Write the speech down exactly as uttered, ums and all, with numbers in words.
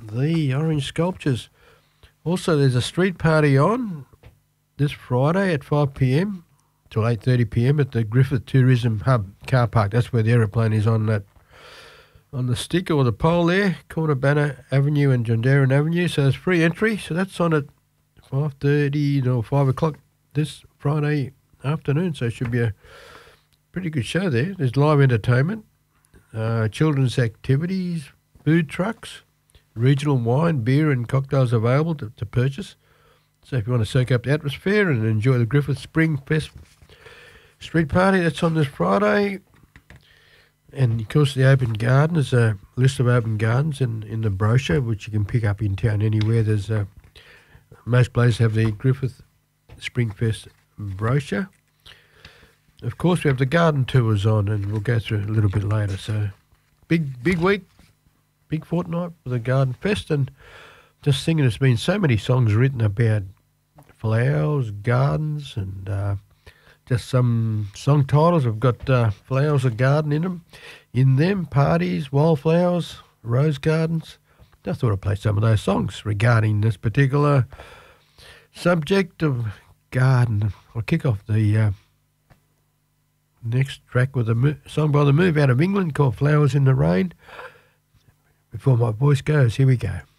the Orange Sculptures. Also, there's a street party on this Friday at five p m till eight thirty p m at the Griffith Tourism Hub car park. That's where the aeroplane is on that on the stick or the pole there, corner Banner Avenue and Jondaran Avenue. So it's free entry. So that's on at five thirty or five o'clock this Friday afternoon. So it should be a pretty good show there. There's live entertainment, uh, children's activities, food trucks, regional wine, beer and cocktails available to, to purchase. So if you want to soak up the atmosphere and enjoy the Griffith Spring Fest street party, that's on this Friday. And, of course, the open garden is a list of open gardens in, in the brochure, which you can pick up in town anywhere. There's uh, most places have the Griffith Springfest brochure. Of course, we have the garden tours on, and we'll go through it a little bit later. So, big big week, big fortnight for the Garden Fest. And just thinking, there's been so many songs written about flowers, gardens, and uh, just some song titles have got uh, flowers or garden in them, in them, parties, wildflowers, rose gardens. I thought I'd play some of those songs regarding this particular subject of garden. I'll kick off the uh, next track with a mo- song by the Move out of England called Flowers in the Rain. Before my voice goes, here we go.